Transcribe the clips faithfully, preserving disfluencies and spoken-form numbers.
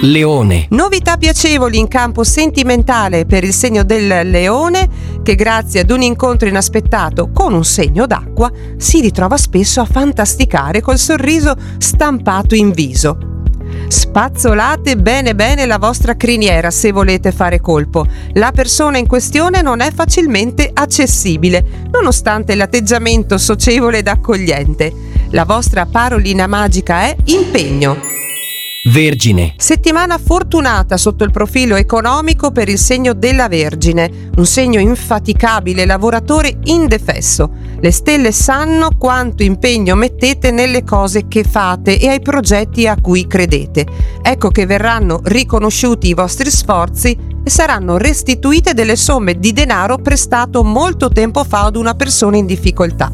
Leone. Novità piacevoli in campo sentimentale per il segno del Leone, che grazie ad un incontro inaspettato con un segno d'acqua si ritrova spesso a fantasticare col sorriso stampato in viso. Spazzolate bene bene la vostra criniera se volete fare colpo. La persona in questione non è facilmente accessibile, nonostante l'atteggiamento socievole ed accogliente. La vostra parolina magica è impegno. Vergine. Settimana fortunata sotto il profilo economico per il segno della Vergine, un segno infaticabile, lavoratore indefesso. Le stelle sanno quanto impegno mettete nelle cose che fate e ai progetti a cui credete. Ecco che verranno riconosciuti i vostri sforzi e saranno restituite delle somme di denaro prestato molto tempo fa ad una persona in difficoltà.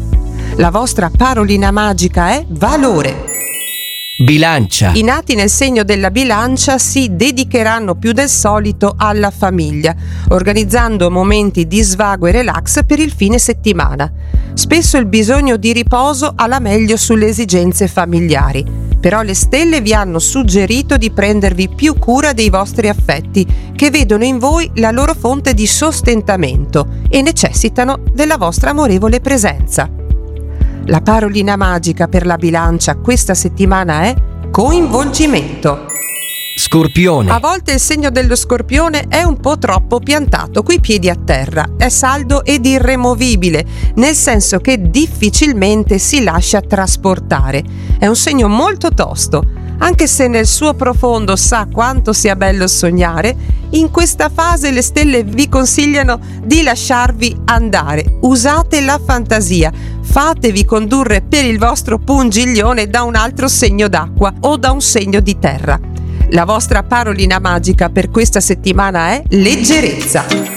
La vostra parolina magica è valore. Bilancia. I nati nel segno della Bilancia si dedicheranno più del solito alla famiglia, organizzando momenti di svago e relax per il fine settimana. Spesso il bisogno di riposo ha la meglio sulle esigenze familiari, però le stelle vi hanno suggerito di prendervi più cura dei vostri affetti, che vedono in voi la loro fonte di sostentamento e necessitano della vostra amorevole presenza. La parolina magica per la Bilancia questa settimana è coinvolgimento. Scorpione. A volte il segno dello Scorpione è un po' troppo piantato coi piedi a terra, è saldo ed irremovibile, nel senso che difficilmente si lascia trasportare. È un segno molto tosto. Anche se nel suo profondo sa quanto sia bello sognare, in questa fase le stelle vi consigliano di lasciarvi andare. Usate la fantasia, fatevi condurre per il vostro pungiglione da un altro segno d'acqua o da un segno di terra. La vostra parolina magica per questa settimana è leggerezza.